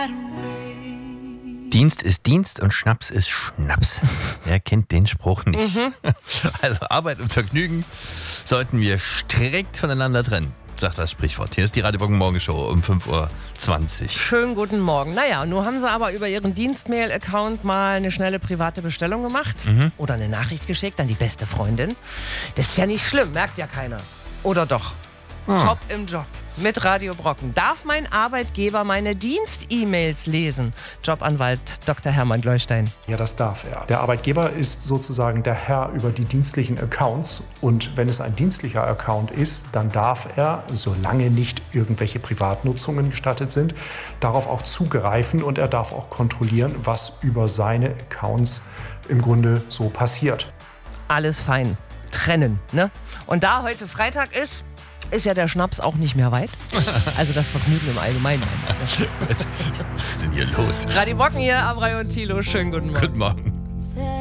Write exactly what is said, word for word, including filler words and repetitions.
Dienst ist Dienst und Schnaps ist Schnaps. Wer kennt den Spruch nicht? Mhm. Also Arbeit und Vergnügen sollten wir strikt voneinander trennen, sagt das Sprichwort. Hier ist die Radio Brocken Morgenshow um fünf Uhr zwanzig. Schönen guten Morgen. Naja, nun haben sie aber über ihren Dienstmail-Account mal eine schnelle private Bestellung gemacht. Mhm. Oder eine Nachricht geschickt an die beste Freundin. Das ist ja nicht schlimm, merkt ja keiner. Oder doch? Ah. Top im Job. Mit Radio Brocken. Darf mein Arbeitgeber meine Dienst-E-Mails lesen? Jobanwalt Doktor Hermann Gleustein. Ja, das darf er. Der Arbeitgeber ist sozusagen der Herr über die dienstlichen Accounts. Und wenn es ein dienstlicher Account ist, dann darf er, solange nicht irgendwelche Privatnutzungen gestattet sind, darauf auch zugreifen und er darf auch kontrollieren, was über seine Accounts im Grunde so passiert. Alles fein. Trennen, ne? Und da heute Freitag ist, ist ja der Schnaps auch nicht mehr weit. Also das Vergnügen im Allgemeinen. Was ist denn hier los? Radio Brocken hier, Amrei und Thilo. Schönen guten Morgen. Guten Morgen.